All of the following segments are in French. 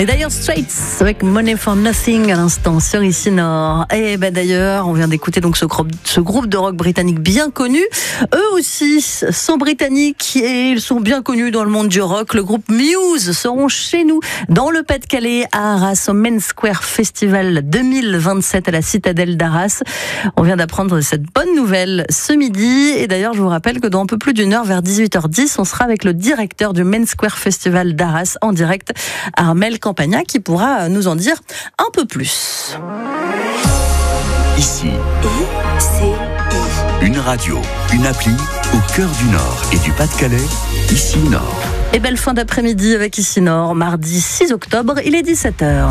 Et d'ailleurs, Straits avec Money for Nothing à l'instant sur Ici Nord. Et d'ailleurs, on vient d'écouter donc ce groupe de rock britannique bien connu. Eux aussi sont britanniques et ils sont bien connus dans le monde du rock. Le groupe Muse seront chez nous dans le Pas-de-Calais à Arras au Main Square Festival 2027 à la Citadelle d'Arras. On vient d'apprendre cette bonne nouvelle ce midi. Et d'ailleurs, je vous rappelle que dans un peu plus d'une heure, vers 18h10, on sera avec le directeur du Main Square Festival d'Arras en direct, Armel Campagna, qui pourra nous en dire un peu plus. Ici, une radio, une appli au cœur du Nord et du Pas-de-Calais, Ici Nord. Et belle fin d'après-midi avec Ici Nord, mardi 6 octobre, il est 17h.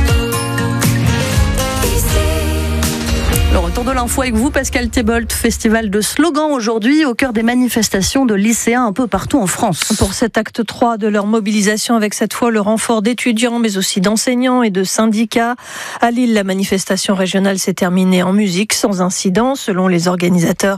Le retour de l'info avec vous, Pascal Thébault. Festival de slogans aujourd'hui au cœur des manifestations de lycéens un peu partout en France. Pour cet acte 3 de leur mobilisation, avec cette fois le renfort d'étudiants mais aussi d'enseignants et de syndicats. À Lille, la manifestation régionale s'est terminée en musique sans incident. Selon les organisateurs,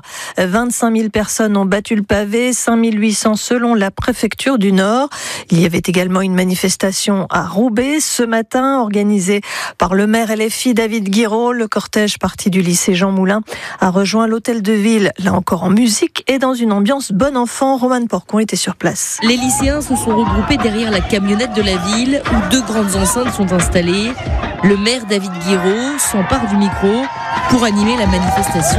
25 000 personnes ont battu le pavé, 5 800 selon la préfecture du Nord. Il y avait également une manifestation à Roubaix ce matin organisée par le maire LFI David Guiraud. Le cortège parti du lycée Jean Moulin a rejoint l'hôtel de ville, là encore en musique et dans une ambiance bon enfant. Romane Porcon était sur place. Les lycéens se sont regroupés derrière la camionnette de la ville où 2 grandes enceintes sont installées. Le maire David Guiraud s'empare du micro pour animer la manifestation.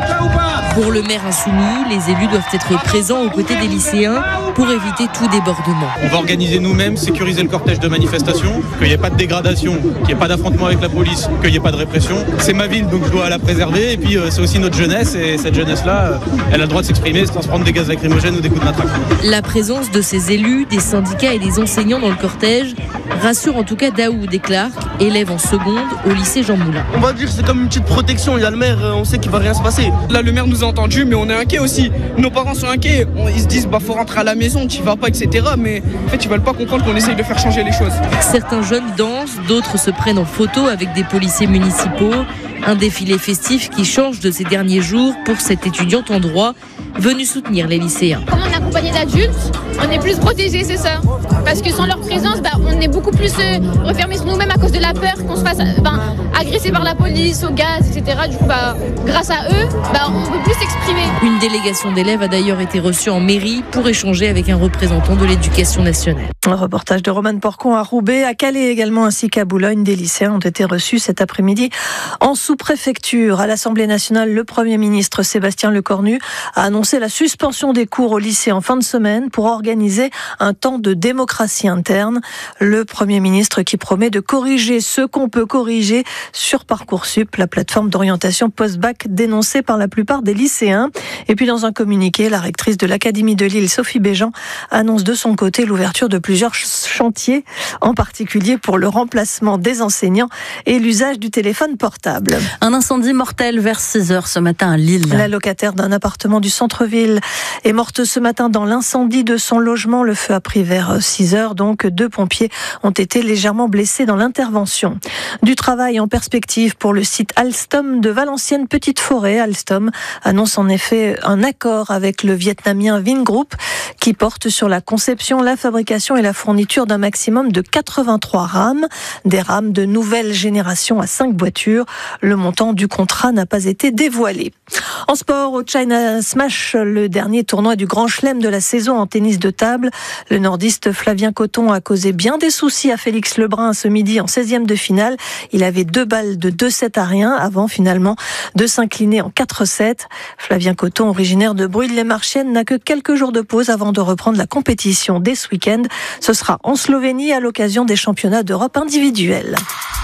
Pour le maire insoumis, les élus doivent être présents aux côtés des lycéens pour éviter tout débordement. On va organiser nous-mêmes, sécuriser le cortège de manifestation, qu'il n'y ait pas de dégradation, qu'il n'y ait pas d'affrontement avec la police, qu'il n'y ait pas de répression. C'est ma ville, donc je dois la préserver. Et puis c'est aussi notre jeunesse. Et cette jeunesse-là, elle a le droit de s'exprimer sans se prendre des gaz lacrymogènes ou des coups de matraque. La présence de ces élus, des syndicats et des enseignants dans le cortège rassure en tout cas Daoud et Clark, élèves en seconde au lycée Jean Moulin. On va dire que c'est comme une petite protection. Il y a le maire, on sait qu'il va rien se passer. Là, le maire nous a entendus, mais on est inquiets aussi. Nos parents sont inquiets. Ils se disent, faut rentrer à la maison, tu vas pas, etc. Mais en fait, ils veulent pas comprendre qu'on essaye de faire changer les choses. Certains jeunes dansent, d'autres se prennent en photo avec des policiers municipaux. Un défilé festif qui change de ces derniers jours pour cette étudiante en droit venue soutenir les lycéens. Comme on est accompagné d'adultes, on est plus protégés, c'est ça. Parce que sans leur présence, on est beaucoup plus refermés sur nous-mêmes à cause de la peur qu'on se fasse agresser par la police, au gaz, etc. Du coup, grâce à eux, on peut plus s'exprimer. Une délégation d'élèves a d'ailleurs été reçue en mairie pour échanger avec un représentant de l'éducation nationale. Un reportage de Romane Porcon à Roubaix, à Calais également, ainsi qu'à Boulogne. Des lycéens ont été reçus cet après-midi en sous-préfecture. À l'Assemblée nationale, le Premier ministre Sébastien Lecornu a annoncé la suspension des cours au lycée en fin de semaine pour organiser un temps de démocratie interne. Le Premier ministre qui promet de corriger ce qu'on peut corriger sur Parcoursup, la plateforme d'orientation post-bac dénoncée par la plupart des lycéens. Et puis dans un communiqué, la rectrice de l'Académie de Lille, Sophie Béjean, annonce de son côté l'ouverture de plusieurs chantiers, en particulier pour le remplacement des enseignants et l'usage du téléphone portable. Un incendie mortel vers 6h ce matin à Lille. La locataire d'un appartement du centre-ville est morte ce matin dans l'incendie de son logement. Le feu a pris vers 6h, donc 2 pompiers ont été légèrement blessés dans l'intervention. Du travail en perspective pour le site Alstom de Valenciennes Petite Forêt. Alstom annonce en effet un accord avec le vietnamien Vingroup qui porte sur la conception, la fabrication et la fourniture d'un maximum de 83 rames, des rames de nouvelle génération à 5 voitures. Le montant du contrat n'a pas été dévoilé. En sport, au China Smash, le dernier tournoi du Grand Chelem de la saison en tennis de table, le nordiste Flavien Coton a causé bien des soucis à Félix Lebrun ce midi en 16e de finale. Il avait 2 balles de 2-7-1 avant finalement de s'incliner en 4-7. Flavien Coton, originaire de Brûle-les-Marchiennes, n'a que quelques jours de pause avant de reprendre la compétition dès ce week-end. Ce sera en Slovénie à l'occasion des championnats d'Europe individuels.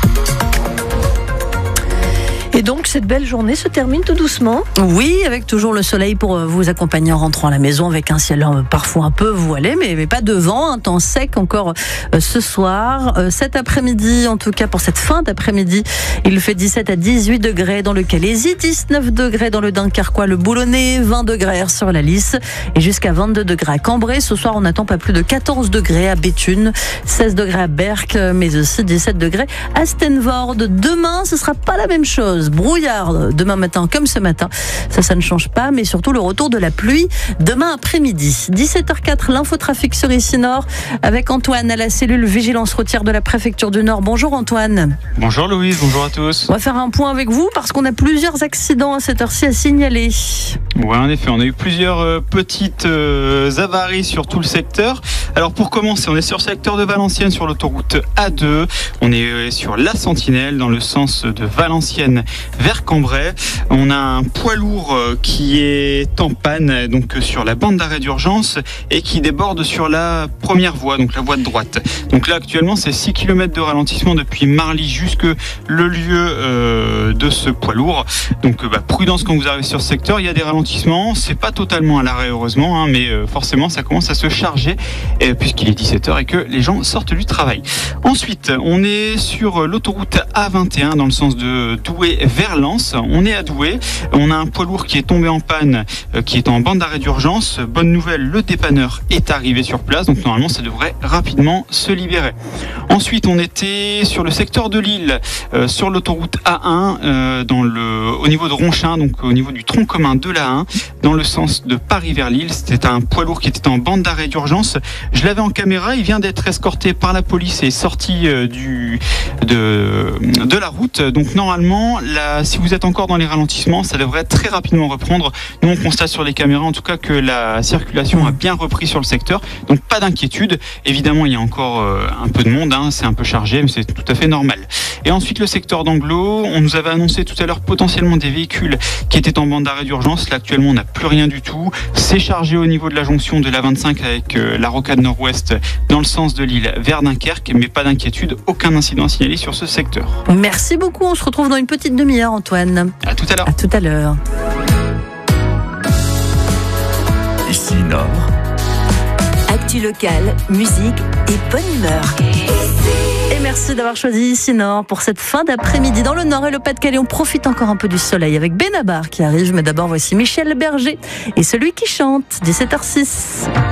Et donc, cette belle journée se termine tout doucement. Oui, avec toujours le soleil pour vous accompagner en rentrant à la maison, avec un ciel parfois un peu voilé, mais pas de vent, un temps sec encore ce soir. Cet après-midi, en tout cas pour cette fin d'après-midi, il fait 17 à 18 degrés dans le Calaisis, 19 degrés dans le Dunkerquois, le Boulonnais, 20 degrés sur la Lys et jusqu'à 22 degrés à Cambrai. Ce soir, on n'attend pas plus de 14 degrés à Béthune, 16 degrés à Berck, mais aussi 17 degrés à Stenvoorde. Demain, ce sera pas la même chose. nuageuse, brouillard demain matin comme ce matin. Ça ne change pas, mais surtout le retour de la pluie demain après-midi. 17h04, l'infotrafic sur ici Nord avec Antoine à la cellule vigilance routière de la préfecture du Nord. Bonjour Antoine. Bonjour Louise, bonjour à tous. On va faire un point avec vous parce qu'on a plusieurs accidents à cette heure-ci à signaler. Oui, en effet, on a eu plusieurs petites avaries sur tout le secteur. Alors pour commencer, on est sur le secteur de Valenciennes sur l'autoroute A2. On est sur la Sentinelle dans le sens de Valenciennes vers Cambrai. On a un poids lourd qui est en panne donc sur la bande d'arrêt d'urgence et qui déborde sur la première voie, donc la voie de droite. Donc là actuellement c'est 6 km de ralentissement depuis Marly jusque le lieu de ce poids lourd. Donc prudence quand vous arrivez sur ce secteur, il y a des ralentissements, c'est pas totalement à l'arrêt heureusement, mais forcément ça commence à se charger puisqu'il est 17h et que les gens sortent du travail. Ensuite on est sur l'autoroute A21 dans le sens de Douai vers Lens. On est à Douai, on a un poids lourd qui est tombé en panne, qui est en bande d'arrêt d'urgence. Bonne nouvelle, le dépanneur est arrivé sur place, donc normalement ça devrait rapidement se libérer. Ensuite on était sur le secteur de Lille, sur l'autoroute A1, au niveau de Ronchin, donc au niveau du tronc commun de l'A1, dans le sens de Paris vers Lille. C'était un poids lourd qui était en bande d'arrêt d'urgence. Je l'avais en caméra, il vient d'être escorté par la police et sorti de la route. Donc normalement, si vous êtes encore dans les ralentissements, ça devrait très rapidement reprendre. Nous on constate sur les caméras en tout cas que la circulation a bien repris sur le secteur, donc pas d'inquiétude. Évidemment il y a encore un peu de monde, c'est un peu chargé, mais c'est tout à fait normal. Et ensuite le secteur d'Anglo, on nous avait annoncé tout à l'heure potentiellement des véhicules qui étaient en bande d'arrêt d'urgence. Là actuellement on n'a plus rien du tout. C'est chargé au niveau de la jonction de l'A25 avec la rocade nord-ouest dans le sens de Lille vers Dunkerque, mais pas d'inquiétude, aucun incident signalé sur ce secteur. Merci beaucoup, on se retrouve dans une petite demi-heure Antoine. À tout à l'heure. À tout à l'heure. Ici Nord. Actu locale, musique et bonne humeur. Et merci d'avoir choisi Ici Nord pour cette fin d'après-midi. Dans le Nord et le Pas-de-Calais, on profite encore un peu du soleil avec Benabar qui arrive. Mais d'abord, voici Michel Berger et celui qui chante, 17h06.